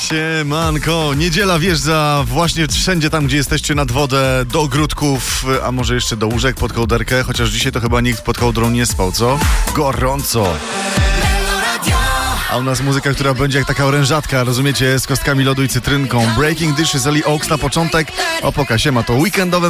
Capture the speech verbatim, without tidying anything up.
Siemanko, niedziela wjeżdża właśnie wszędzie tam, gdzie jesteście, nad wodę, do ogródków, a może jeszcze do łóżek pod kołderkę, chociaż dzisiaj to chyba nikt pod kołdrą nie spał, co? Gorąco! A u nas muzyka, która będzie jak taka orężatka, rozumiecie, z kostkami lodu i cytrynką. Breaking Dishes, Ellie Oaks na początek. O, poka, siema, to weekendowe